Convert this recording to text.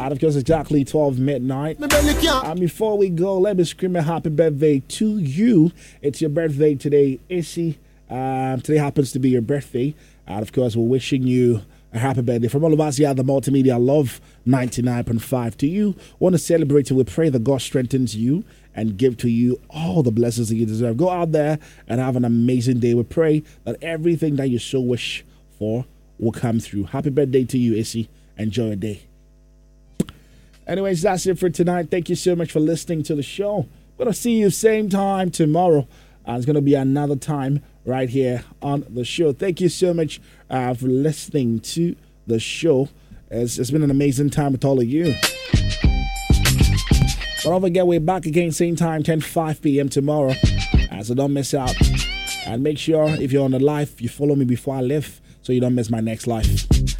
And of course, exactly 12 midnight. And before we go, let me scream a happy birthday to you. It's your birthday today, Issy. Today happens to be your birthday. And of course, we're wishing you a happy birthday from all of us here at the Multimedia Love 99.5 to you. Want to celebrate you. We pray that God strengthens you and give to you all the blessings that you deserve. Go out there and have an amazing day. We pray that everything that you so wish for will come through. Happy birthday to you, Issy. Enjoy your day. Anyways, that's it for tonight. Thank you so much for listening to the show. I'm going to see you same time tomorrow. It's going to be another time right here on the show. Thank you so much for listening to the show. It's been an amazing time with all of you. But don't forget, we're back again same time, 10:05 p.m. tomorrow. So don't miss out. And make sure if you're on the live, you follow me before I leave so you don't miss my next live.